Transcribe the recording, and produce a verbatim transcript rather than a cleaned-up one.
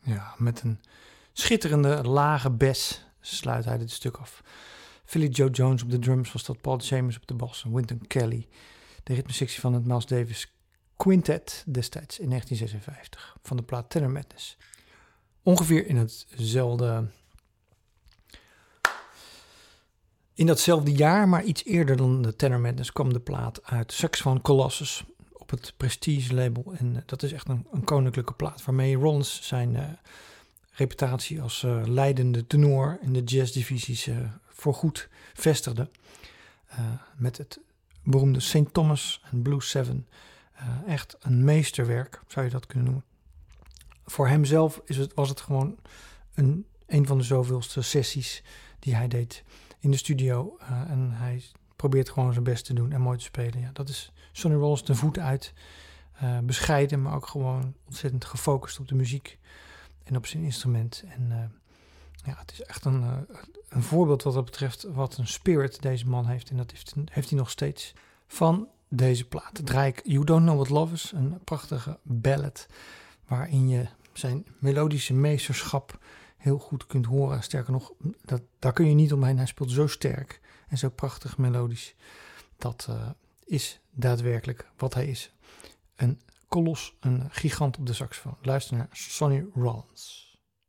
Ja, met een schitterende lage bas sluit hij dit stuk af. Philly Joe Jones op de drums was dat, Paul Chambers op de bas en Wynton Kelly. De ritmesectie van het Miles Davis Quintet destijds in negentien zesenvijftig van de plaat Tenor Madness. Ongeveer in hetzelfde... In datzelfde jaar, maar iets eerder dan de Tenor Madness, kwam de plaat uit Saxophone Colossus op het Prestige label. En uh, dat is echt een, een koninklijke plaat waarmee Rollins zijn uh, reputatie als uh, leidende tenor in de jazzdivisies uh, voorgoed vestigde. Uh, met het beroemde Saint Thomas en Blues zeven. Uh, echt een meesterwerk, zou je dat kunnen noemen. Voor hemzelf is het, was het gewoon een, een van de zoveelste sessies die hij deed in de studio. Uh, en hij probeert gewoon zijn best te doen en mooi te spelen. Ja, dat is Sonny Rollins ten voet uit. Uh, bescheiden, maar ook gewoon ontzettend gefocust op de muziek en op zijn instrument. En uh, ja, het is echt een, uh, een voorbeeld wat dat betreft, wat een spirit deze man heeft. En dat heeft, heeft hij nog steeds. Van deze plaat draai ik You Don't Know What Love Is, een prachtige ballad waarin je zijn melodische meesterschap heel goed kunt horen. Sterker nog, dat, daar kun je niet omheen. Hij speelt zo sterk en zo prachtig melodisch. Dat uh, is daadwerkelijk wat hij is. Een kolos, een gigant op de saxofoon. Luister naar Sonny Rollins.